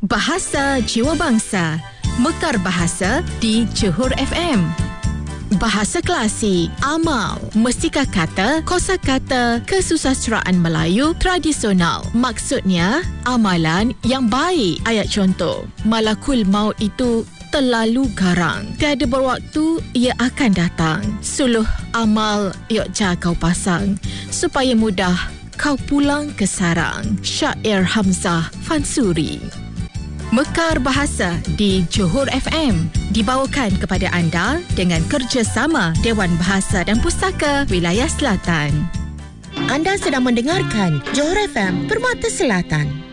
Bahasa Jiwa Bangsa, Mekar Bahasa di Johor FM. Bahasa klasik, amal, mestika kata, kosakata, kesusasteraan Melayu tradisional. Maksudnya, amalan yang baik. Ayat contoh, malakul maut itu terlalu garang. Tiada berwaktu, ia akan datang. Suluh amal yok ja kau pasang, supaya mudah kau pulang ke sarang. Syair Hamzah Fansuri. Mekar Bahasa di Johor FM dibawakan kepada anda dengan kerjasama Dewan Bahasa dan Pustaka Wilayah Selatan. Anda sedang mendengarkan Johor FM Permata Selatan.